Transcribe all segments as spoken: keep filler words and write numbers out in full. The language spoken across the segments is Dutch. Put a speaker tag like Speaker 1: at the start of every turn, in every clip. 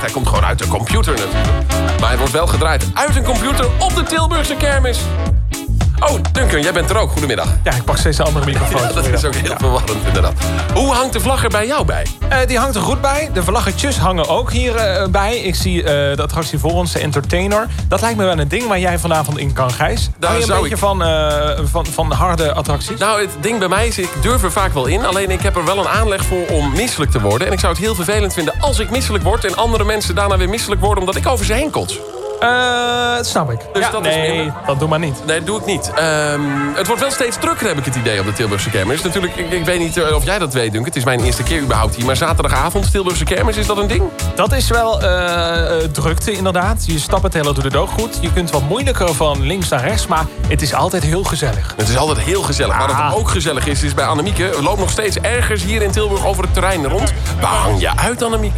Speaker 1: Hij komt gewoon uit de computer natuurlijk. Maar hij wordt wel gedraaid uit een computer op de Tilburgse kermis. Oh, Duncan, jij bent er ook. Goedemiddag.
Speaker 2: Ja, ik pak steeds een andere microfoon.
Speaker 1: Ja, dat is ook heel ja. verwarrend inderdaad. Hoe hangt de vlag er bij jou bij?
Speaker 2: Uh, die hangt er goed bij. De vlaggetjes hangen ook hierbij. Uh, bij. Ik zie uh, de attractie voor ons, de Entertainer. Dat lijkt me wel een ding waar jij vanavond in kan, Gijs. Daar je een beetje ik... van, uh, van, van harde attracties?
Speaker 1: Nou, het ding bij mij is, ik durf er vaak wel in. Alleen ik heb er wel een aanleg voor om misselijk te worden. En ik zou het heel vervelend vinden als ik misselijk word... en andere mensen daarna weer misselijk worden omdat ik over ze heen kots.
Speaker 2: Uh, dat snap ik.
Speaker 1: Dus
Speaker 2: ja,
Speaker 1: dat
Speaker 2: nee,
Speaker 1: is
Speaker 2: dat doe maar niet.
Speaker 1: Nee, dat doe ik niet. Um, het wordt wel steeds drukker, heb ik het idee, op de Tilburgse kermis. Natuurlijk, ik, ik weet niet of jij dat weet, Duncan. Het is mijn eerste keer überhaupt hier. Maar zaterdagavond, Tilburgse kermis, is dat een ding?
Speaker 2: Dat is wel uh, drukte, inderdaad. Je stappenteller doet het ook goed. Je kunt wat moeilijker van links naar rechts. Maar het is altijd heel gezellig.
Speaker 1: Het is altijd heel gezellig. Maar
Speaker 2: ah.
Speaker 1: wat ook gezellig is, is bij Annemieke. We lopen nog steeds ergens hier in Tilburg over het terrein rond. Waar hang je uit, Annemieke?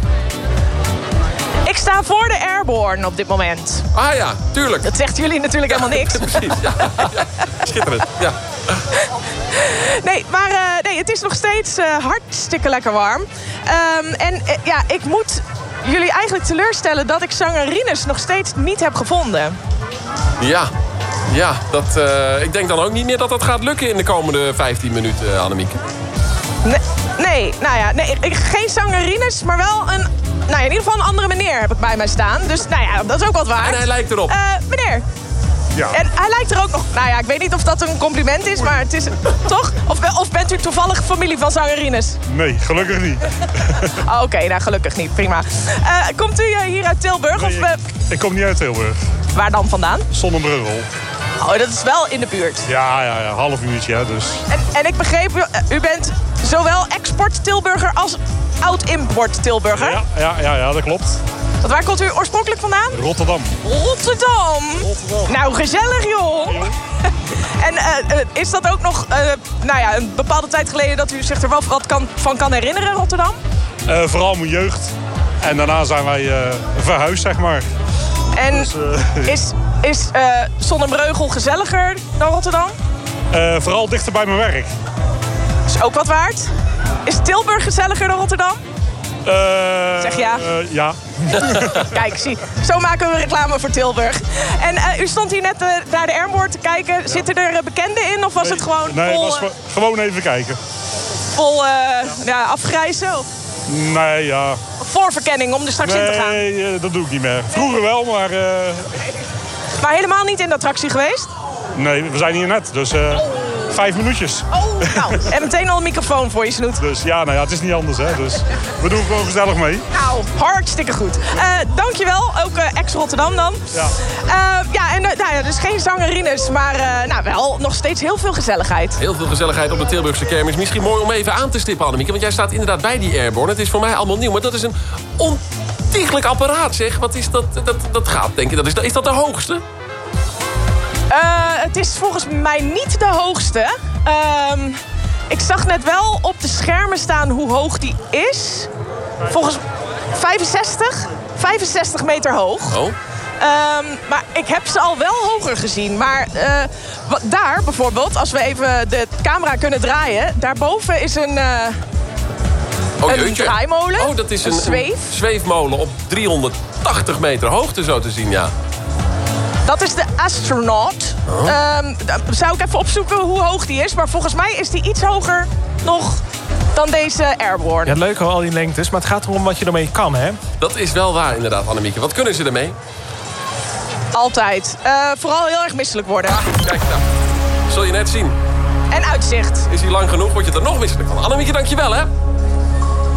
Speaker 3: Ik sta voor de Airborne op dit moment.
Speaker 1: Ah ja, tuurlijk.
Speaker 3: Dat zegt jullie natuurlijk
Speaker 1: ja,
Speaker 3: helemaal niks.
Speaker 1: Precies, ja, ja. Schitterend, ja.
Speaker 3: Nee, maar uh, nee, het is nog steeds uh, hartstikke lekker warm. Um, en uh, ja, ik moet jullie eigenlijk teleurstellen dat ik zangerines nog steeds niet heb gevonden.
Speaker 1: Ja, ja dat, uh, ik denk dan ook niet meer dat dat gaat lukken in de komende vijftien minuten, uh, Annemieke.
Speaker 3: Nee, nee, nou ja, nee, ik, geen zangerines, maar wel een... Nou ja, in ieder geval een andere meneer heb ik bij mij staan. Dus nou ja, dat is ook wat waard.
Speaker 1: En hij lijkt erop.
Speaker 3: Uh, meneer.
Speaker 4: Ja.
Speaker 3: En hij lijkt er ook nog... Nou ja, ik weet niet of dat een compliment is, maar het is... Toch? Of, of bent u toevallig familie van zangerines?
Speaker 4: Nee, gelukkig niet.
Speaker 3: Oh, Oké, okay, nou gelukkig niet. Prima. Uh, komt u uh, hier uit Tilburg?
Speaker 4: Nee,
Speaker 3: of, uh...
Speaker 4: ik, ik kom niet uit Tilburg.
Speaker 3: Waar dan vandaan?
Speaker 4: Zonnebreugel.
Speaker 3: Oh, dat is wel in de buurt.
Speaker 4: Ja, ja, ja, half uurtje, hè, dus.
Speaker 3: En, en ik begreep, uh, u bent zowel export-Tilburger als oud-import-Tilburger?
Speaker 4: Ja, ja, ja, ja, dat klopt.
Speaker 3: Want waar komt u oorspronkelijk vandaan?
Speaker 4: Rotterdam.
Speaker 3: Rotterdam?
Speaker 4: Rotterdam.
Speaker 3: Nou, gezellig, joh. Ja. En uh, uh, is dat ook nog uh, nou ja, een bepaalde tijd geleden dat u zich er wel wat kan, van kan herinneren, Rotterdam?
Speaker 4: Uh, vooral mijn jeugd. En daarna zijn wij uh, verhuisd, zeg maar.
Speaker 3: En
Speaker 4: dus, uh,
Speaker 3: is, is uh, Zonnebreugel gezelliger dan Rotterdam?
Speaker 4: Uh, vooral dichter bij mijn werk.
Speaker 3: Is ook wat waard. Is Tilburg gezelliger dan Rotterdam?
Speaker 4: Uh,
Speaker 3: zeg ja.
Speaker 4: Uh, ja.
Speaker 3: Kijk, zie. Zo maken we reclame voor Tilburg. En uh, u stond hier net uh, naar de Airborne te kijken. Ja. Zitten er uh, bekenden in of was
Speaker 4: nee,
Speaker 3: het gewoon
Speaker 4: nee,
Speaker 3: vol...
Speaker 4: Nee, het was uh, gewoon even kijken.
Speaker 3: Vol uh, ja, afgrijzen? Of?
Speaker 4: Nee, ja.
Speaker 3: Of voorverkenning om er straks
Speaker 4: nee,
Speaker 3: in te gaan?
Speaker 4: Nee, dat doe ik niet meer. Vroeger wel, maar... Uh...
Speaker 3: Maar helemaal niet in de attractie geweest?
Speaker 4: Nee, we zijn hier net, dus... Uh... Vijf minuutjes.
Speaker 3: Oh, nou, en meteen al een microfoon voor je snoet.
Speaker 4: Dus ja, nou ja, het is niet anders, hè. Dus we doen gewoon gezellig mee.
Speaker 3: Nou, hartstikke goed. Uh, dankjewel, ook uh, ex-Rotterdam dan.
Speaker 4: Ja.
Speaker 3: Uh, ja, en uh, nou ja, dus geen zangerines, maar uh, nou, wel nog steeds heel veel gezelligheid.
Speaker 1: Heel veel gezelligheid op de Tilburgse kermis. Misschien mooi om even aan te stippen, Annemieke. Want jij staat inderdaad bij die Airborne. Het is voor mij allemaal nieuw, maar dat is een ontiegelijk apparaat, zeg. Wat is dat? Dat, dat gaat, denk je. Dat is, is dat de hoogste?
Speaker 3: Uh, het is volgens mij niet de hoogste. Uh, ik zag net wel op de schermen staan hoe hoog die is. Volgens vijfenzestig, vijfenzestig meter hoog.
Speaker 1: Oh.
Speaker 3: Uh, maar ik heb ze al wel hoger gezien. Maar uh, daar bijvoorbeeld, als we even de camera kunnen draaien... daarboven is een... Uh,
Speaker 1: Oh,
Speaker 3: een draaimolen.
Speaker 1: Oh, dat is een,
Speaker 3: een zweef.
Speaker 1: een zweefmolen op driehonderdtachtig meter hoogte zo te zien, ja.
Speaker 3: Dat is de Astronaut. Oh. Um, zou ik even opzoeken hoe hoog die is. Maar volgens mij is die iets hoger nog dan deze Airborne.
Speaker 2: Ja, leuk hoor, al die lengtes. Maar het gaat erom wat je ermee kan, hè?
Speaker 1: Dat is wel waar, inderdaad, Annemieke. Wat kunnen ze ermee?
Speaker 3: Altijd. Uh, vooral heel erg misselijk worden.
Speaker 1: Ah, kijk nou. Zul je net zien.
Speaker 3: En uitzicht.
Speaker 1: Is hij lang genoeg, word je er nog misselijk van. Annemieke, dankjewel, hè?